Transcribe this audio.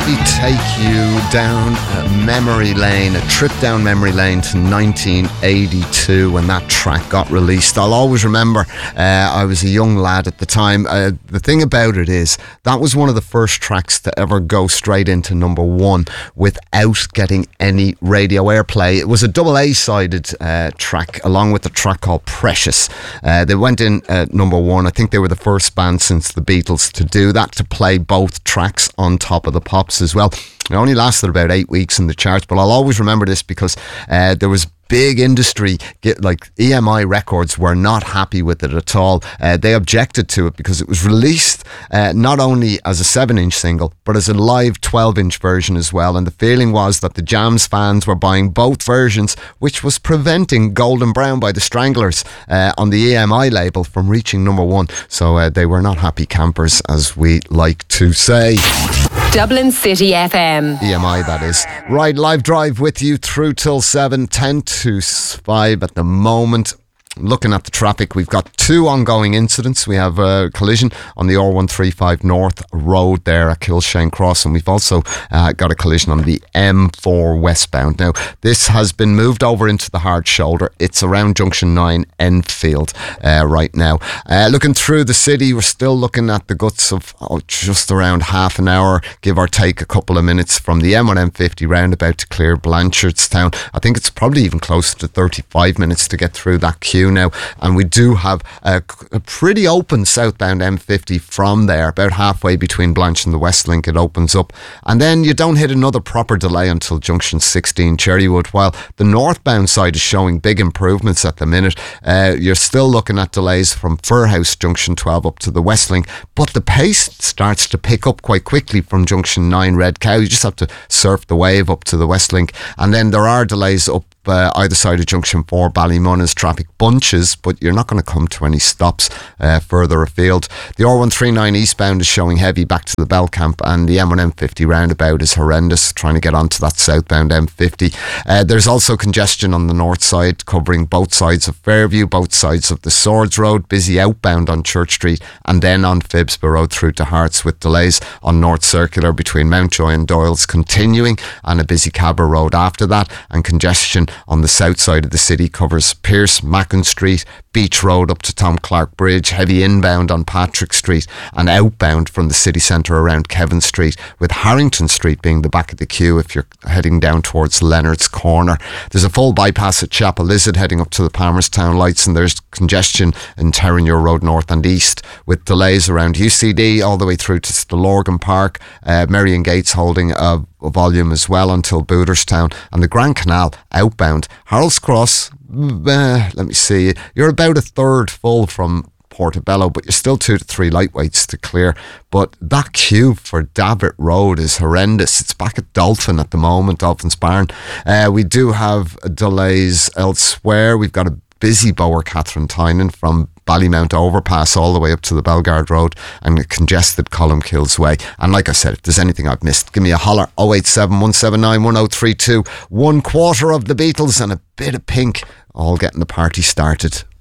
Let me take you down memory lane, a trip down memory lane to 1982 when that track got released. I'll always remember I was a young lad at the time. The thing about it is that was one of the first tracks to ever go straight into number one without getting any radio airplay. It was a double A-sided track along with a track called Precious. They went in number one. I think they were the first band since the Beatles to do that, to play both tracks on top of the pops as well. It only lasted about 8 weeks in the charts, but I'll always remember this because there was big industry, like EMI Records were not happy with it at all. They objected to it because it was released not only as a 7-inch single but as a live 12-inch version as well, and the feeling was that the Jams fans were buying both versions, which was preventing Golden Brown by the Stranglers on the EMI label from reaching number one. So they were not happy campers, as we like to say. Dublin City FM. EMI, that is. Right, live drive with you through till 7, 10 to 5 at the moment. Looking at the traffic, we've got two ongoing incidents. We have a collision on the R135 North Road there at Kilshane Cross, and we've also got a collision on the M4 westbound. Now, this has been moved over into the hard shoulder. It's around Junction 9 Enfield right now. Looking through the city, we're still looking at the guts of just around half an hour, give or take a couple of minutes, from the M1 M50 roundabout to clear Blanchardstown. I think it's probably even closer to 35 minutes to get through that queue now, and we do have a pretty open southbound M50 from there, about halfway between Blanch and the Westlink. It opens up, and then you don't hit another proper delay until Junction 16 Cherrywood, while the northbound side is showing big improvements at the minute. You're still looking at delays from Furhouse Junction 12 up to the Westlink, but the pace starts to pick up quite quickly from Junction 9 Red Cow. You just have to surf the wave up to the Westlink, and then there are delays up either side of Junction 4 Ballymun as traffic bunches, but you're not going to come to any stops further afield. The R139 eastbound is showing heavy back to the Bellcamp, and the M1 M50 roundabout is horrendous trying to get onto that southbound M50. There's also congestion on the north side covering both sides of Fairview, both sides of the Swords Road, busy outbound on Church Street, and then on Phibsborough Road through to Hearts, with delays on North Circular between Mountjoy and Doyle's continuing, and a busy Cabra Road after that, and congestion on the south side of the city covers Pierce, Mackin Street, Beach Road up to Tom Clark Bridge, heavy inbound on Patrick Street, and outbound from the city centre around Kevin Street, with Harrington Street being the back of the queue if you're heading down towards Leonard's Corner. There's a full bypass at Chapel Lizard heading up to the Palmerstown lights, and there's congestion in Terranure Road north and east, with delays around UCD all the way through to Stillorgan Park, Merrion Gates holding a volume as well until Booterstown, and the Grand Canal outbound. Harold's Cross, let me see, you're about a third full from Portobello, but you're still 2 to 3 lightweights to clear. But that queue for Davitt Road is horrendous. It's back at Dolphin at the moment, Dolphin's Barn. We do have delays elsewhere. We've got a busy Bower Catherine Tynan from Ballymount Overpass all the way up to the Bellegarde Road, and a congested Columkills Way. And like I said, if there's anything I've missed, give me a holler. 087 179 1032. 1/4 of the Beatles and a bit of Pink, all getting the party started.